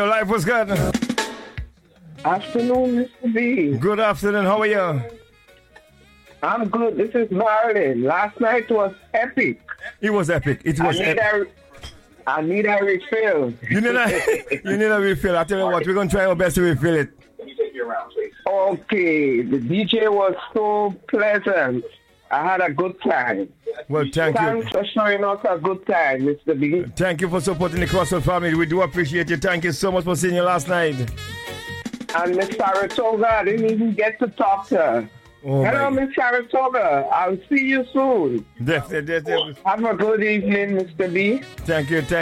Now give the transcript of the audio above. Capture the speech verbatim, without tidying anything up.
Life was good. Afternoon, Mister B. Good afternoon. How are you? I'm good. This is Marlon. Last night was epic. It was epic. It was I need, epic. a, I need a refill. You need a, you need a refill. I tell you what, we're going to try our best to refill it. Okay. The D J was so pleasant. I had a good time. Well, thank Thanks you. for showing us a good time, Mister B. Thank you for supporting the Crossroad family. We do appreciate you. Thank you so much for seeing you last night. And Miss Saratoga, I didn't even get to talk to her. Oh, Hello, my- Miss Saratoga. I'll see you soon. Definitely, definitely. Have a good evening, Mister B. Thank you. Thank